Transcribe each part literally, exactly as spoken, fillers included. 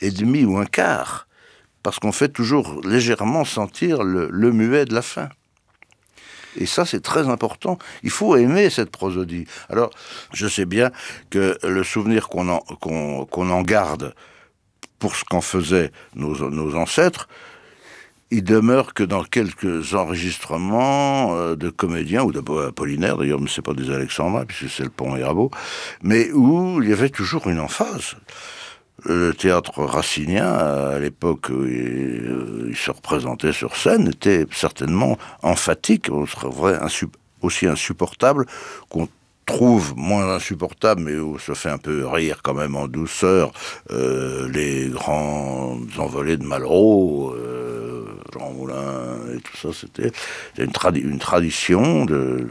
et demi ou un quart, parce qu'on fait toujours légèrement sentir le, le muet de la fin. Et ça, c'est très important. Il faut aimer cette prosodie. Alors, je sais bien que le souvenir qu'on en, qu'on, qu'on en garde pour ce qu'en faisaient nos, nos ancêtres, il demeure que dans quelques enregistrements euh, de comédiens, ou d'Apollinaire, d'ailleurs, mais c'est pas des Alexandrins, puisque c'est le Pont Mirabeau, mais où il y avait toujours une emphase. Le théâtre racinien, à l'époque où il, il se représentait sur scène, était certainement emphatique, on serait insu- aussi insupportable qu'on trouve moins insupportable, mais où se fait un peu rire quand même en douceur, euh, les grands envolées de Malraux, euh, Jean Moulin et tout ça, c'était une, tradi- une tradition de,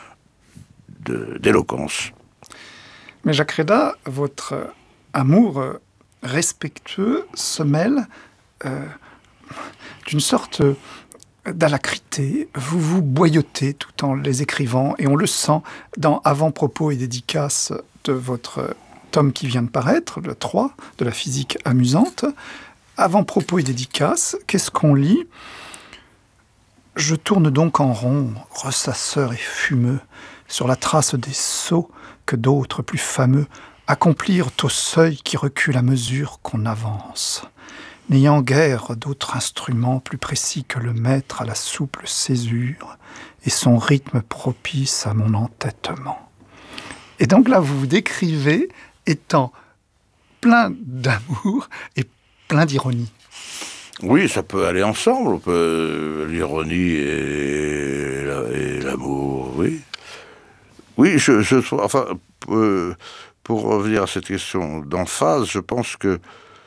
de, d'éloquence. Mais Jacques Réda, votre amour respectueux se mêle euh, d'une sorte d'alacrité. Vous vous boyauttez tout en les écrivant, et on le sent dans Avant-propos et dédicace de votre tome qui vient de paraître, le trois, de la physique amusante. Avant-propos et dédicace, qu'est-ce qu'on lit ? Je tourne donc en rond, ressasseur et fumeux, sur la trace des sauts que d'autres plus fameux accomplirent au seuil qui recule à mesure qu'on avance, n'ayant guère d'autre instrument plus précis que le maître à la souple césure et son rythme propice à mon entêtement. Et donc là, vous vous décrivez étant plein d'amour et plein d'ironie. Oui, ça peut aller ensemble, on peut, l'ironie et, la, et l'amour, oui. Oui, je, je enfin, euh, pour revenir à cette question d'emphase, je pense que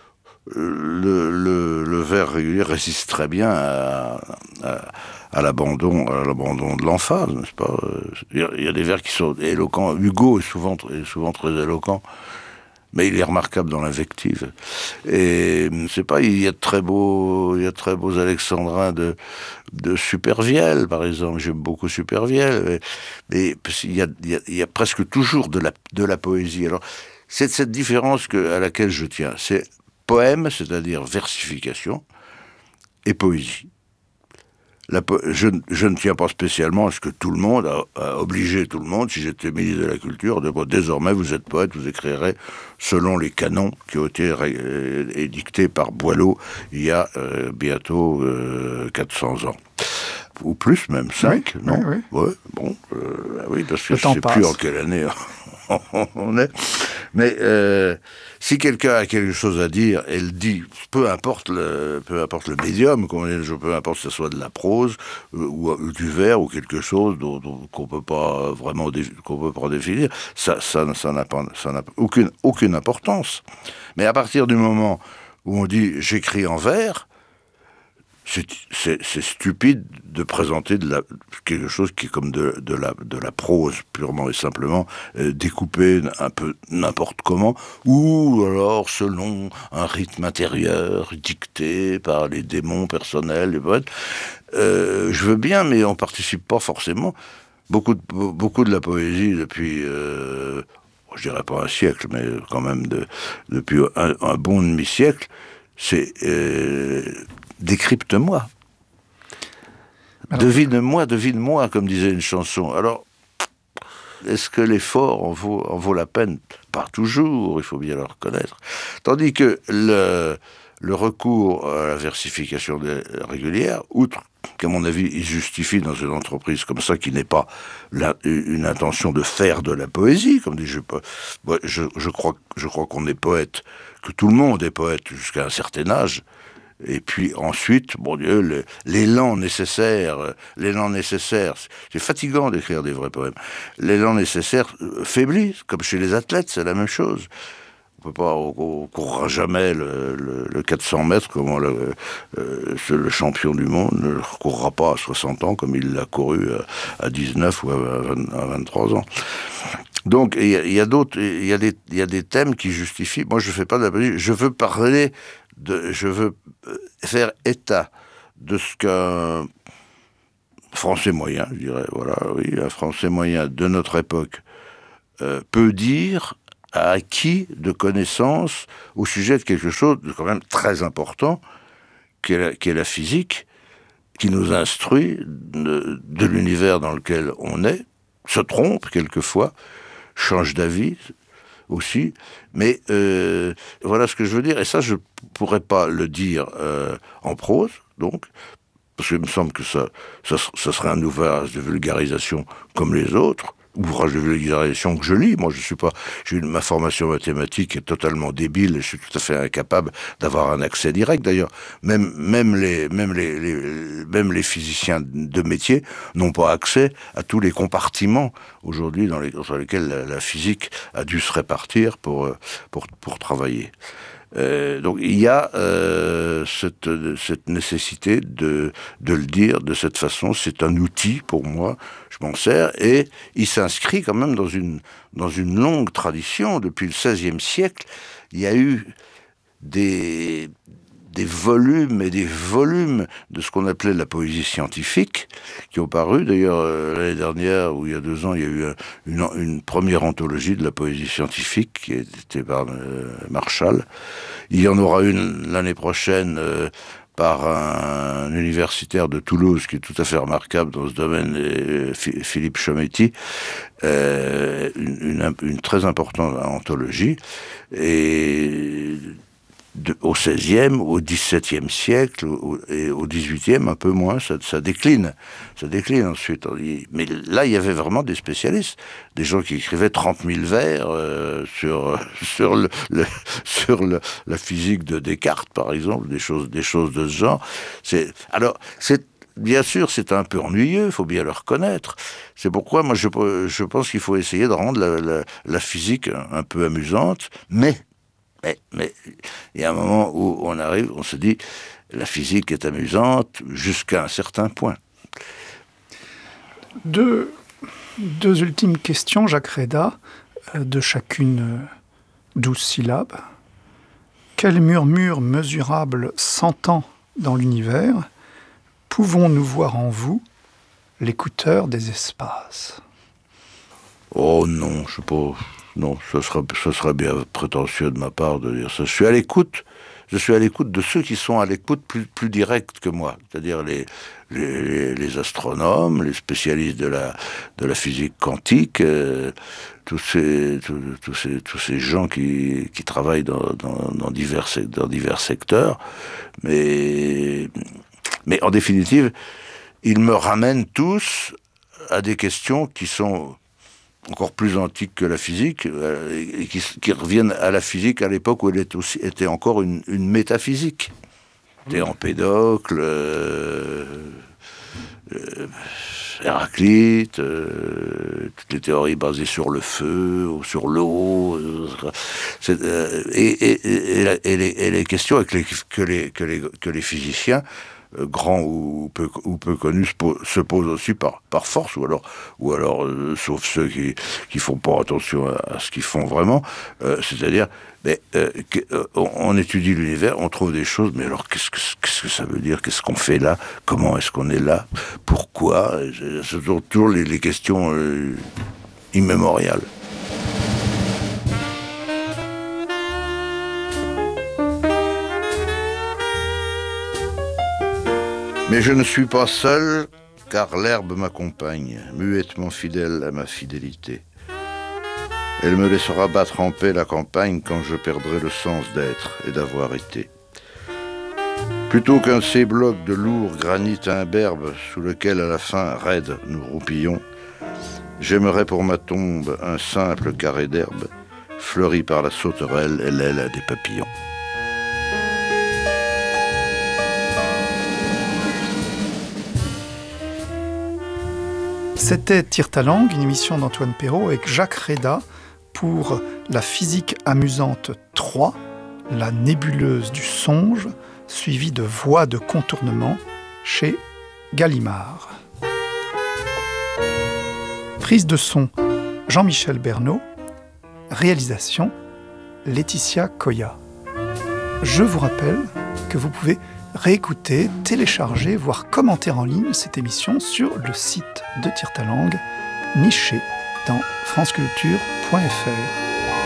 le, le, le vers régulier résiste très bien à, à, à l'abandon, à l'abandon de l'emphase, n'est-ce pas ? Il y a, il y a des vers qui sont éloquents. Hugo est souvent, est souvent très éloquent, mais il est remarquable dans l'invective. Et je sais pas, il y a de très beaux, il y a de très beaux alexandrins de de Supervielle, par exemple. J'aime beaucoup Supervielle, mais, mais il y a, il y a, il y a presque toujours de la de la poésie. Alors c'est cette différence que à laquelle je tiens. C'est poème, c'est-à-dire versification, et poésie. La po- je, je ne tiens pas spécialement à ce que tout le monde, a, a obligé tout le monde, si j'étais ministre de la Culture, de, bon, désormais vous êtes poète, vous écrirez selon les canons qui ont été euh, édictés par Boileau il y a euh, bientôt euh, quatre cents ans. Ou plus même, cinq, oui, non oui, oui. Ouais, bon, euh, oui, parce que Le je ne sais temps plus passe. en quelle année on est. Mais euh, si quelqu'un a quelque chose à dire, elle dit, peu importe le, peu importe le médium, peu importe que ce soit de la prose euh, ou, ou du vers ou quelque chose dont, dont, qu'on peut pas vraiment dé, qu'on peut pas définir, ça, ça, ça n'a pas, ça n'a aucune, aucune importance. Mais à partir du moment où on dit j'écris en vers, C'est, c'est, c'est stupide de présenter de la, quelque chose qui est comme de, de, la, de la prose, purement et simplement, euh, découpée un peu n'importe comment, ou alors selon un rythme intérieur dicté par les démons personnels, les poètes. Euh, je veux bien, mais on participe pas forcément. Beaucoup de, beaucoup de la poésie depuis... Euh, je dirais pas un siècle, mais quand même de, depuis un, un bon demi-siècle, c'est... Euh, décrypte-moi. Alors, devine-moi, devine-moi, comme disait une chanson. Alors, est-ce que l'effort en vaut, en vaut la peine ? Pas toujours, il faut bien le reconnaître. Tandis que le, le recours à la versification régulière, outre qu'à mon avis, il justifie dans une entreprise comme ça, qui n'est pas la, une intention de faire de la poésie, comme dit je, je, je crois, je crois qu'on est poète, que tout le monde est poète jusqu'à un certain âge. Et puis ensuite, bon Dieu, le, l'élan nécessaire, l'élan nécessaire, c'est fatigant d'écrire des vrais poèmes. L'élan nécessaire faiblit, comme chez les athlètes, c'est la même chose. On peut pas, on, on courra jamais le, le, le quatre cents mètres comme le, euh, le champion du monde ne courra pas à soixante ans comme il l'a couru à, à dix-neuf ou à, vingt, à vingt-trois ans. Donc il y, y a d'autres, il y a des, il y a des thèmes qui justifient. Moi, je fais pas de la poésie. Je veux parler de, je veux faire état de ce qu'un Français moyen, je dirais, voilà, oui, un Français moyen de notre époque euh, peut dire a acquis de connaissances au sujet de quelque chose de quand même très important, qui est la, qui est la physique, qui nous instruit de, de l'univers dans lequel on est, se trompe quelquefois, change d'avis aussi, mais euh, voilà ce que je veux dire, et ça je ne pourrais pas le dire euh, en prose, donc, parce qu'il me semble que ça, ça, ça serait un ouvrage de vulgarisation comme les autres, ouvrage de vulgarisation que je lis. Moi, je suis pas, j'ai une, ma formation mathématique est totalement débile et je suis tout à fait incapable d'avoir un accès direct. D'ailleurs, même, même les, même les, les, même les physiciens de métier n'ont pas accès à tous les compartiments aujourd'hui dans, les, dans lesquels la, la physique a dû se répartir pour, pour, pour travailler. Euh, donc il y a euh, cette, cette nécessité de, de le dire de cette façon. C'est un outil pour moi, je m'en sers, et il s'inscrit quand même dans une, dans une longue tradition. Depuis le seizième siècle, il y a eu des, des volumes et des volumes de ce qu'on appelait la poésie scientifique, qui ont paru. D'ailleurs, euh, l'année dernière, ou il y a deux ans, il y a eu une, une première anthologie de la poésie scientifique, qui était par euh, Marshall. Il y en aura une l'année prochaine euh, par un, un universitaire de Toulouse, qui est tout à fait remarquable dans ce domaine, euh, Philippe Chometti, euh, une, une, une très importante anthologie. Et... De, au seizième, au dix-septième siècle, au, et au dix-huitième, un peu moins, ça, ça décline. Ça décline ensuite. Mais là, il y avait vraiment des spécialistes, des gens qui écrivaient trente mille vers euh, sur, sur, le, le, sur le, la physique de Descartes, par exemple, des choses, des choses de ce genre. C'est, alors, c'est, bien sûr, c'est un peu ennuyeux, il faut bien le reconnaître. C'est pourquoi, moi, je, je pense qu'il faut essayer de rendre la, la, la physique un peu amusante, mais Mais, mais il y a un moment où on arrive, on se dit, la physique est amusante jusqu'à un certain point. Deux, deux ultimes questions, Jacques Reda, de chacune douze syllabes. Quel murmure mesurable s'entend dans l'univers pouvons-nous voir en vous, l'écouteur des espaces? Oh non, je sais pas... Non, ce sera, ce sera bien prétentieux de ma part de dire ça. Je suis à l'écoute, je suis à l'écoute de ceux qui sont à l'écoute plus, plus directe que moi, c'est-à-dire les, les, les astronomes, les spécialistes de la, de la physique quantique, euh, tous, ces, tous, tous, ces, tous ces gens qui, qui travaillent dans, dans, dans, divers, dans divers secteurs. Mais, mais en définitive, ils me ramènent tous à des questions qui sont encore plus antiques que la physique, euh, et qui, qui reviennent à la physique à l'époque où elle était, aussi, était encore une, une métaphysique. C'était Empédocle, euh, euh, Héraclite, euh, toutes les théories basées sur le feu, ou sur l'eau, euh, euh, et, et, et, la, et, les, et les questions avec les, que, les, que, les, que les physiciens, grands ou peu, ou peu connus, se, po- se posent aussi par, par force, ou alors, ou alors euh, sauf ceux qui qui font pas attention à, à ce qu'ils font vraiment, euh, c'est-à-dire, mais, euh, que, euh, on, on étudie l'univers, on trouve des choses, mais alors qu'est-ce que, qu'est-ce que ça veut dire, qu'est-ce qu'on fait là, comment est-ce qu'on est là, pourquoi, ce sont toujours les, les questions euh, immémoriales. Mais je ne suis pas seul, car l'herbe m'accompagne, muettement fidèle à ma fidélité. Elle me laissera battre en paix la campagne quand je perdrai le sens d'être et d'avoir été. Plutôt qu'un de ces blocs de lourd granit imberbe sous lequel à la fin, raide, nous roupillons, j'aimerais pour ma tombe un simple carré d'herbe, fleuri par la sauterelle et l'aile des papillons. C'était Tire ta langue, une émission d'Antoine Perrault avec Jacques Reda pour La physique amusante trois, la nébuleuse du songe, suivie de Voix de contournement chez Gallimard. Prise de son, Jean-Michel Bernot. Réalisation, Laetitia Coya. Je vous rappelle que vous pouvez réécouter, télécharger, voire commenter en ligne cette émission sur le site de Tire ta langue, niché dans franceculture point f r.